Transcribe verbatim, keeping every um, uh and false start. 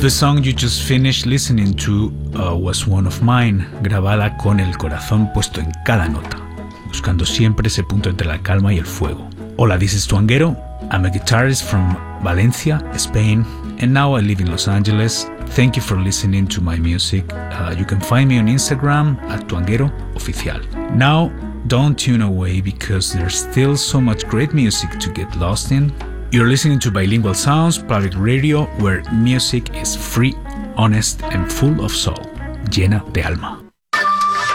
The song you just finished listening to uh, was one of mine, grabada con el corazón puesto en cada nota, buscando siempre ese punto entre la calma y el fuego. Hola, this is Tuanguero. I'm a guitarist from Valencia, Spain, and now I live in Los Angeles. Thank you for listening to my music. Uh, you can find me on Instagram at Tuanguero Oficial. Now, don't tune away because there's still so much great music to get lost in. You're listening to Bilingual Sounds, public radio, where music is free, honest, and full of soul, llena de alma.